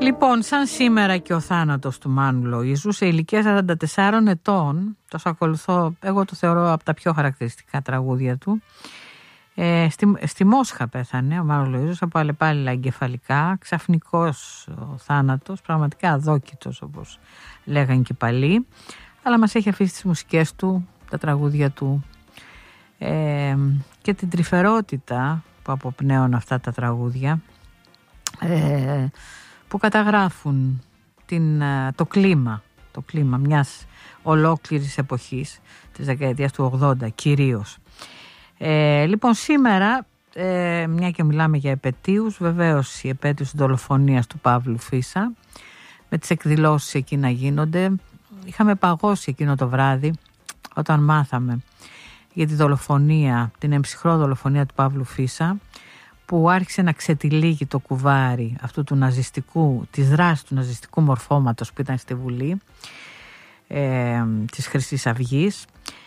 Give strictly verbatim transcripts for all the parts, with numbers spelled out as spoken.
Λοιπόν, σαν σήμερα και ο θάνατος του Μάνου Λοΐζου σε ηλικία σαράντα τεσσάρων ετών, το ακολουθώ, εγώ το θεωρώ από τα πιο χαρακτηριστικά τραγούδια του. Ε, στη, στη Μόσχα πέθανε ο Μάνου Λοΐζος από αλλεπάλληλα εγκεφαλικά, ξαφνικός ο θάνατος, πραγματικά αδόκητος όπως λέγαν και παλιοί, αλλά μας έχει αφήσει τις μουσικές του, τα τραγούδια του ε, και την τρυφερότητα που αποπνέουν αυτά τα τραγούδια, ε, που καταγράφουν την, το κλίμα, το κλίμα μιας ολόκληρης εποχής της δεκαετίας του ογδόντα κυρίως. Ε, λοιπόν, σήμερα, ε, μια και μιλάμε για επετείους, βεβαίως η επέτειος της δολοφονίας του Παύλου Φίσα, με τις εκδηλώσεις εκεί να γίνονται. Είχαμε παγώσει εκείνο το βράδυ όταν μάθαμε για τη δολοφονία, την εμψυχρό δολοφονία του Παύλου Φίσα, που άρχισε να ξετυλίγει το κουβάρι αυτού του ναζιστικού, της δράσης του ναζιστικού μορφώματος που ήταν στη Βουλή ε, της Χρυσής Αυγής.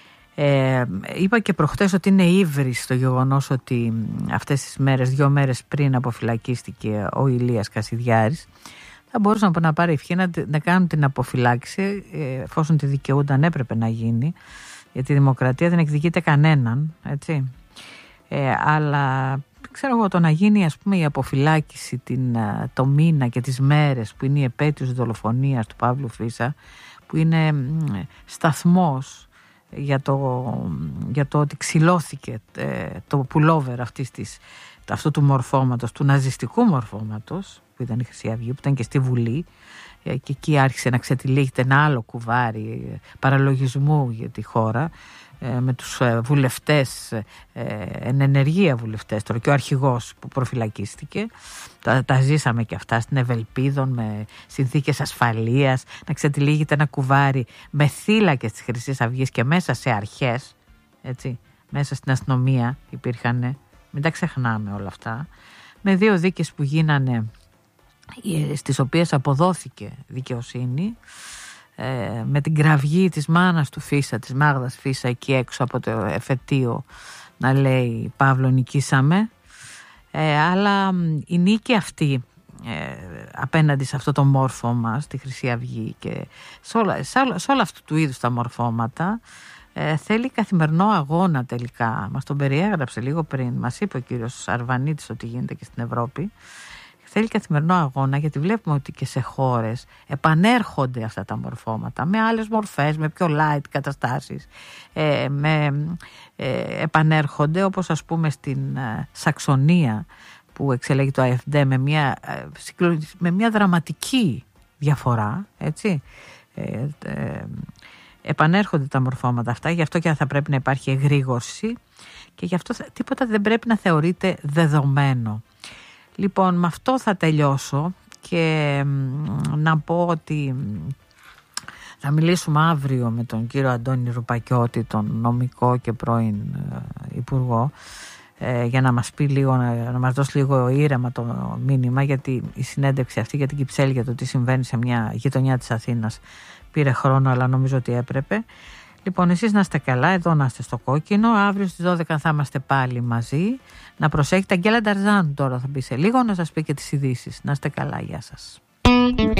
Ε, είπα και προχτές ότι είναι ύβρις το γεγονός ότι αυτές τις μέρες, δύο μέρες πριν αποφυλακίστηκε ο Ηλίας Κασιδιάρης. Θα μπορούσαν να πάρει ευχή να, να κάνουν την αποφυλάξη, εφόσον τη δικαιούνταν, έπρεπε να γίνει, γιατί η δημοκρατία δεν εκδικείται κανέναν, έτσι. Ε, αλλά ξέρω εγώ, το να γίνει, ας πούμε, η αποφυλάκηση την, το μήνα και τις μέρες που είναι η επέτειος δολοφονίας του Παύλου Φίσα, που είναι σταθμός για το, για το ότι ξυλώθηκε ε, το πουλόβερ αυτής της, αυτού του μορφώματος, του ναζιστικού μορφώματος που ήταν η Χρυσή Αυγή, που ήταν και στη Βουλή, ε, και εκεί άρχισε να ξετυλίγεται ένα άλλο κουβάρι ε, παραλογισμού για τη χώρα, ε, με τους ε, βουλευτές, ε, εν ενεργεία βουλευτές τώρα, και ο αρχηγός που προφυλακίστηκε. Τα, τα ζήσαμε και αυτά στην Ευελπίδων, με συνθήκες ασφαλείας, να ξετυλίγεται ένα κουβάρι με θύλακες της Χρυσής Αυγής και μέσα σε αρχές, έτσι, μέσα στην αστυνομία υπήρχαν, μην τα ξεχνάμε όλα αυτά, με δύο δίκες που γίνανε, στις οποίες αποδόθηκε δικαιοσύνη, ε, με την κραυγή της μάνας του Φίσα, της Μάγδας Φίσα, εκεί έξω από το εφετείο να λέει «Παύλο, νικήσαμε». Ε, αλλά η νίκη αυτή ε, απέναντι σε αυτό το μόρφωμα στη Χρυσή Αυγή και σε όλα, σε όλα, σε όλα αυτού του είδους τα μορφώματα, ε, θέλει καθημερινό αγώνα τελικά. Μας τον περιέγραψε λίγο πριν, μας είπε ο κύριος Αρβανίτης ότι γίνεται και στην Ευρώπη. Θέλει καθημερινό αγώνα, γιατί βλέπουμε ότι και σε χώρες επανέρχονται αυτά τα μορφώματα με άλλες μορφές, με πιο light καταστάσεις, ε, με, ε, επανέρχονται, όπως ας πούμε στην ε, Σαξονία που εξελέγει το ΑΕΦΔ με μια, ε, με μια δραματική διαφορά, έτσι. Ε, ε, επανέρχονται τα μορφώματα αυτά, γι' αυτό και θα πρέπει να υπάρχει εγρήγορση και γι' αυτό τίποτα δεν πρέπει να θεωρείται δεδομένο. Λοιπόν, με αυτό θα τελειώσω και να πω ότι θα μιλήσουμε αύριο με τον κύριο Αντώνη Ρουπακιώτη, τον νομικό και πρώην υπουργό, ε, για να μας πει λίγο, να, να μας δώσει λίγο ήρεμα το μήνυμα, γιατί η συνέντευξη αυτή για την Κυψέλη, για το τι συμβαίνει σε μια γειτονιά της Αθήνας, πήρε χρόνο, αλλά νομίζω ότι έπρεπε. Λοιπόν, εσείς να είστε καλά, εδώ να είστε στο κόκκινο. Αύριο στις δώδεκα θα είμαστε πάλι μαζί. Να προσέχετε, Αγγέλα Νταρζάν τώρα θα μπει σε λίγο να σας πει και τις ειδήσεις. Να είστε καλά, γεια σας.